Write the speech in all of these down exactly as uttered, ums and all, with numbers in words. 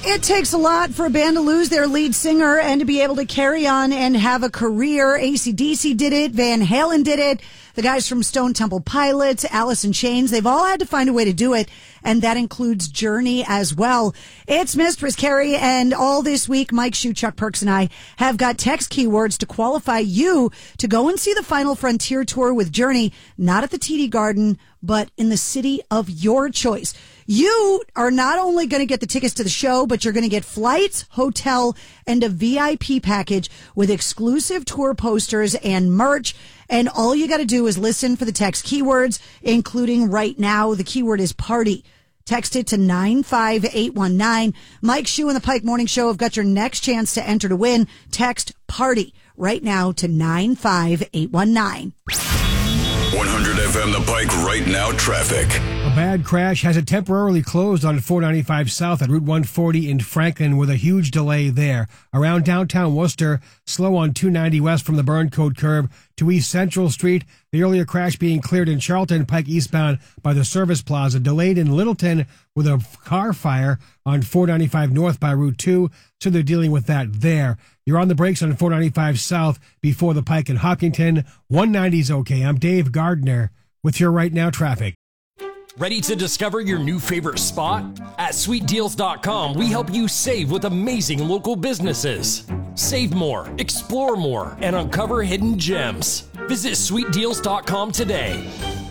It takes a lot for a band to lose their lead singer and to be able to carry on and have a career. A C D C did it. Van Halen did it. The guys from Stone Temple Pilots, Alice in Chains, they've all had to find a way to do it, and that includes Journey as well. It's Mistress Carrie, and all this week, Mike Shue, Chuck Perks, and I have got text keywords to qualify you to go and see the Final Frontier tour with Journey, not at the T D Garden, but in the city of your choice. You are not only going to get the tickets to the show, but you're going to get flights, hotel, and a V I P package with exclusive tour posters and merch. And all you got to do is listen for the text keywords, including right now. The keyword is party. Text it to nine five eight one nine. Mike Shue and the Pike Morning Show have got your next chance to enter to win. Text party right now to nine five eight one nine. one hundred F M The Pike right now traffic. A bad crash has it temporarily closed on four ninety-five South at Route one forty in Franklin with a huge delay there. Around downtown Worcester, slow on two ninety west from the Burncoat curve to East Central Street. The earlier crash being cleared in Charlton, Pike eastbound by the Service Plaza. Delayed in Littleton with a car fire on four ninety-five North by Route two, so they're dealing with that there. You're on the brakes on four ninety-five South before the Pike in Hopkinton. one ninety's okay. I'm Dave Gardner with your Right Now traffic. Ready to discover your new favorite spot? At sweet deals dot com, we help you save with amazing local businesses. Save more, explore more, and uncover hidden gems. Visit sweet deals dot com today.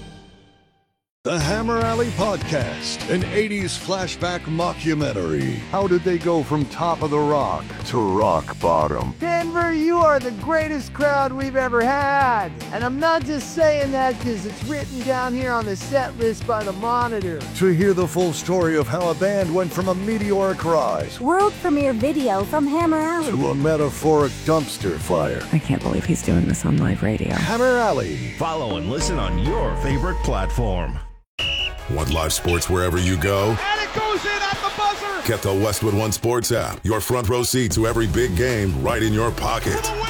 The Hammer Alley Podcast, an eighties flashback mockumentary. How did they go from top of the rock to rock bottom? Denver, you are the greatest crowd we've ever had. And I'm not just saying that because it's written down here on the set list by the Monitor. To hear the full story of how a band went from a meteoric rise, world premiere video from Hammer Alley, to a metaphoric dumpster fire. I can't believe he's doing this on live radio. Hammer Alley. Follow and listen on your favorite platform. Want live sports wherever you go? And it goes in at the buzzer! Get the Westwood One Sports app. Your front row seat to every big game right in your pocket. For the win!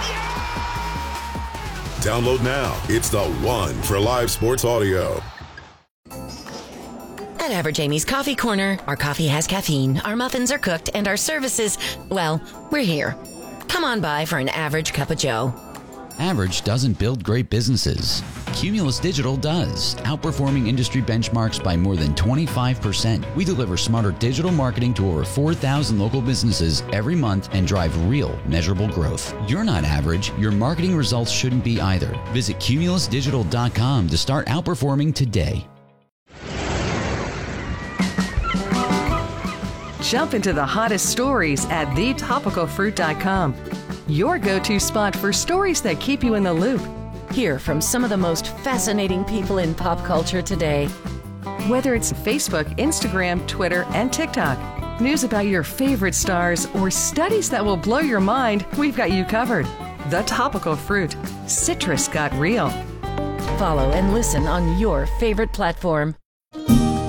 Yeah! Download now. It's the one for live sports audio. At Average Amy's Coffee Corner, our coffee has caffeine, our muffins are cooked, and our services, well, we're here. Come on by for an average cup of joe. Average doesn't build great businesses. Cumulus Digital does, outperforming industry benchmarks by more than twenty-five percent. We deliver smarter digital marketing to over four thousand local businesses every month and drive real, measurable growth. You're not average. Your marketing results shouldn't be either. Visit cumulus digital dot com to start outperforming today. Jump into the hottest stories at the topical fruit dot com. Your go-to spot for stories that keep you in the loop. Hear from some of the most fascinating people in pop culture today. Whether it's Facebook, Instagram, Twitter, and TikTok, news about your favorite stars, or studies that will blow your mind, we've got you covered. The Topical Fruit. Citrus got real. Follow and listen on your favorite platform.